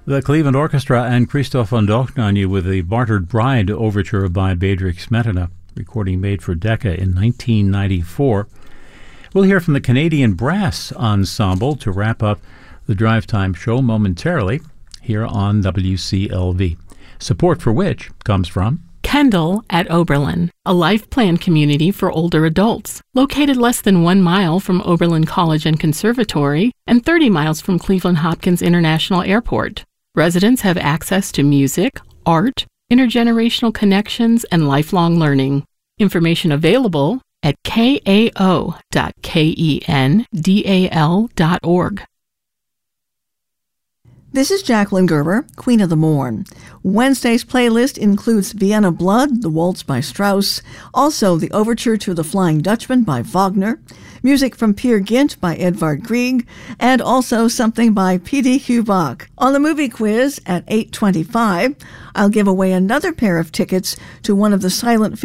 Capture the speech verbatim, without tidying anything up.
The Cleveland Orchestra and Christoph von Dohnanyi with the Bartered Bride Overture by Bedřich Smetana, recording made for Decca in nineteen ninety-four. We'll hear from the Canadian Brass Ensemble to wrap up the Drive Time show momentarily here on W C L V. Support for which comes from Kendall at Oberlin, a life plan community for older adults, located less than one mile from Oberlin College and Conservatory and thirty miles from Cleveland Hopkins International Airport. Residents have access to music, art, intergenerational connections, and lifelong learning. Information available at k a o dot kendal dot org. This is Jacqueline Gerber, Queen of the Morn. Wednesday's playlist includes Vienna Blood, the Waltz by Strauss, also the Overture to the Flying Dutchman by Wagner, music from Peer Gynt by Edvard Grieg, and also something by P D Hugh Bach. On the movie quiz at eight twenty-five, I'll give away another pair of tickets to one of the silent